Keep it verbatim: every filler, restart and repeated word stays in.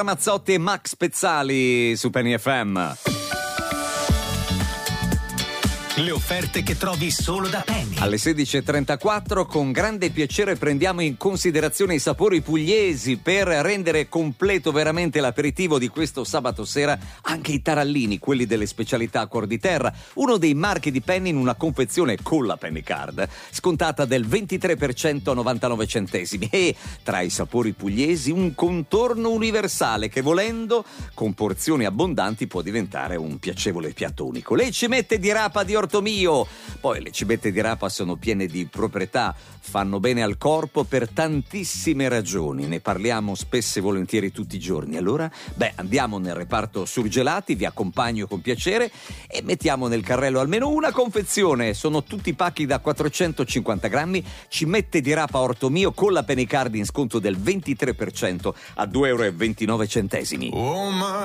Mazzotti e Max Pezzali su Penny F M. Le offerte che trovi solo da Penny. Alle sedici e trentaquattro con grande piacere prendiamo in considerazione i sapori pugliesi per rendere completo veramente l'aperitivo di questo sabato sera. Anche i tarallini, quelli delle specialità a cuor di terra, uno dei marchi di Penny in una confezione con la Penny Card scontata del ventitré per cento a novantanove centesimi, e tra i sapori pugliesi un contorno universale che, volendo, con porzioni abbondanti può diventare un piacevole piatto unico. Le cimette di rapa di Ortomio. Poi le cimette di rapa sono piene di proprietà, fanno bene al corpo per tantissime ragioni, ne parliamo spesso e volentieri tutti i giorni. Allora, beh, andiamo nel reparto surgelati, vi accompagno con piacere e mettiamo nel carrello almeno una confezione. Sono tutti pacchi da quattrocentocinquanta grammi, cimette di rapa Ortomio con la Penny Card in sconto del ventitré per cento a due euro e ventinove centesimi. Oh my.